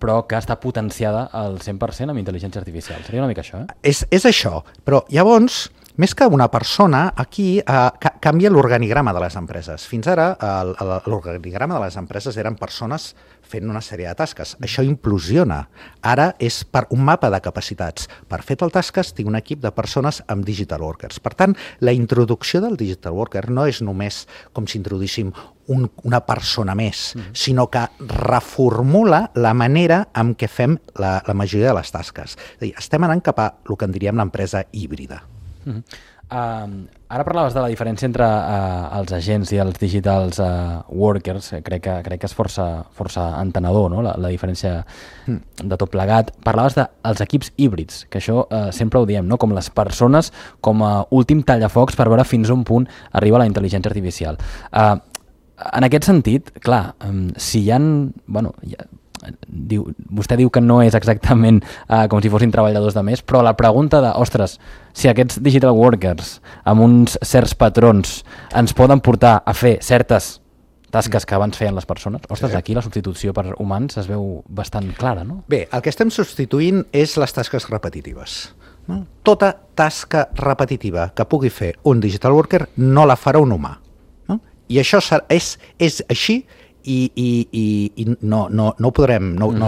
però que està potenciada al 100% amb intel·ligència artificial. Seria una mica això, eh? És això, però llavors, més que una persona, aquí canvia l'organigrama de les empreses. Fins ara, l'organigrama de les empreses eren persones fent una sèrie de tasques. Això implosiona. Ara és per un mapa de capacitats. Per fer tal tasques tinc un equip de persones amb digital workers. Per tant, la introducció del digital worker no és només com si introduíssim una persona més, sinó que reformula la manera en què fem la majoria de les tasques. És a dir, estem anant cap a el que en diríem l'empresa híbrida. Ara parlaves de la diferència entre els agents i els digitals workers. Crec que és força entenedor, no? La diferència de tot plegat. Parlaves dels equips híbrids, que això sempre ho diem, no? Com les persones com a últim tallafocs per veure fins a un punt arriba la intel·ligència artificial. En aquest sentit, clar, si hi ha... Vostè diu que no és exactament com si fossin treballadors de més, però la pregunta de, ostres, si aquests digital workers amb uns certs patrons ens poden portar a fer certes tasques que abans feien les persones, ostres, aquí la substitució per humans es veu bastant clara, no? Bé, el que estem substituint és les tasques repetitives. No? Tota tasca repetitiva que pugui fer un digital worker no la farà un humà. No? I això és així i no ho podrem,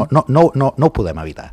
no ho podem evitar.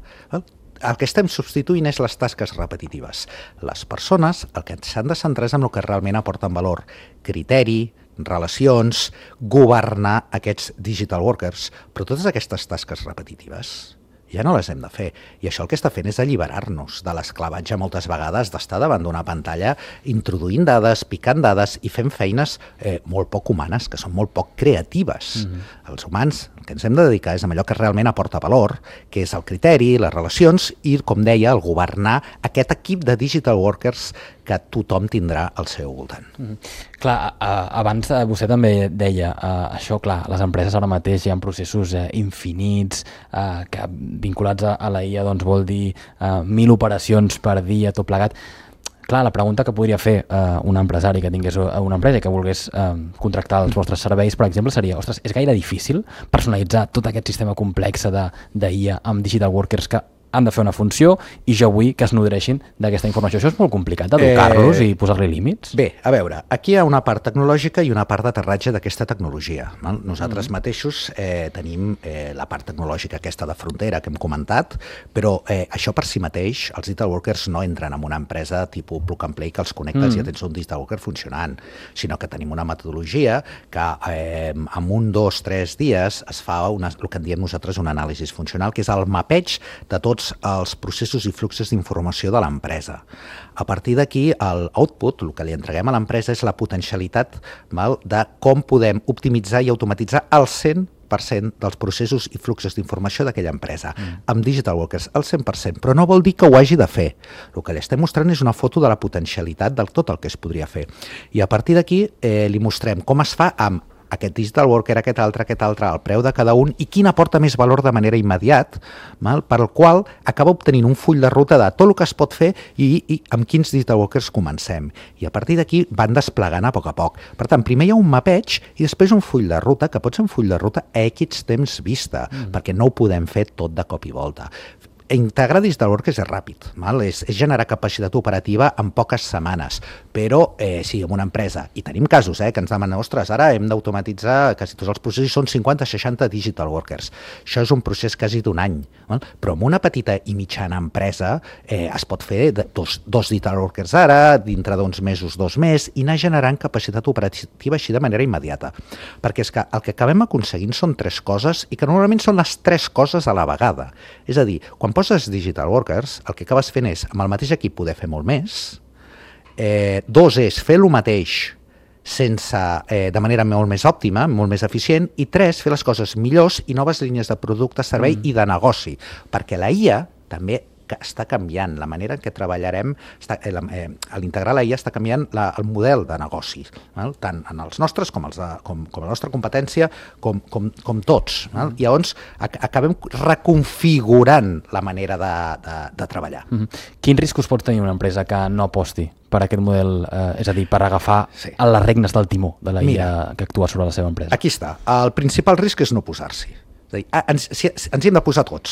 El que estem substituint és les tasques repetitives. Les persones el que s'han de centrar és en el que realment aporten valor. Criteri, relacions, governar aquests digital workers. Però totes aquestes tasques repetitives ja no les hem de fer. I això el que està fent és alliberar-nos de l'esclavatge moltes vegades d'estar davant d'una pantalla introduint dades, picant dades i fent feines molt poc humanes, que són molt poc creatives. Els humans, el que ens hem de dedicar és a allò que realment aporta valor, que és el criteri, les relacions i, com deia, el governar aquest equip de digital workers que tothom tindrà al seu voltant. Clar, abans vostè també deia això, clar, les empreses ara mateix hi ha processos infinits que vinculats a la IA doncs vol dir 1.000 operacions per dia, tot plegat. Clar, la pregunta que podria fer un empresari que tingués una empresa i que volgués contractar els vostres serveis, per exemple, seria, ostres, és gaire difícil personalitzar tot aquest sistema complex d'IA amb digital workers que han de fer una funció i jo vull que es nodreixin d'aquesta informació. Això és molt complicat, d'educar-los i posar-li límits? Bé, a veure, aquí hi ha una part tecnològica i una part d'aterratge d'aquesta tecnologia. Nosaltres mateixos tenim la part tecnològica aquesta de frontera que hem comentat, però això per si mateix, els digital workers no entren en una empresa tipus plug and play que els connectes i ja tens un digital worker funcionant, sinó que tenim una metodologia que en 1, 2, 3 dies es fa el que en diem nosaltres un anàlisi funcional, que és el mapeig de tots els processos i fluxos d'informació de l'empresa. A partir d'aquí, el output, el que li entreguem a l'empresa, és la potencialitat de com podem optimitzar i automatitzar el 100% dels processos i fluxos d'informació d'aquella empresa, amb digital workers, al 100%, però no vol dir que ho hagi de fer. El que li estem mostrant és una foto de la potencialitat de tot el que es podria fer. I a partir d'aquí li mostrem com es fa amb aquest digital worker, aquest altre, el preu de cada un i quin aporta més valor de manera immediat, per al qual acaba obtenint un full de ruta de tot el que es pot fer i amb quins digital workers comencem. I a partir d'aquí van desplegant a poc a poc. Per tant, primer hi ha un mapeig i després un full de ruta, que pot ser un full de ruta a X temps vista, perquè no ho podem fer tot de cop i volta. Integrar digital workers és ràpid, és generar capacitat operativa en poques setmanes, però si en una empresa, i tenim casos que ens demanen, ostres, ara hem d'automatitzar quasi tots els processos, són 50-60 digital workers. Això és un procés quasi d'un any, però en una petita i mitjana empresa es pot fer dos digital workers ara, dintre d'uns mesos, 2 més, i anar generant capacitat operativa així de manera immediata. Perquè és que el que acabem aconseguint són 3 coses i que normalment són les 3 coses a la vegada. És a dir, quan poses digital workers, el que acabes fent és, amb el mateix equip, poder fer molt més. 2 és fer el mateix de manera molt més òptima, molt més eficient. I 3, fer les coses millors i noves línies de producte, servei i de negoci. Perquè la IA també està canviant, la manera en què treballarem, a l'integrar la IA està canviant el model de negoci, tant en els nostres com la nostra competència, com tots. I llavors acabem reconfigurant la manera de treballar. Quins riscos pot tenir una empresa que no aposti per aquest model, és a dir, per agafar les regnes del timó de la IA que actua sobre la seva empresa? Aquí està. El principal risc és no posar-s'hi. Ens hi hem de posar tots.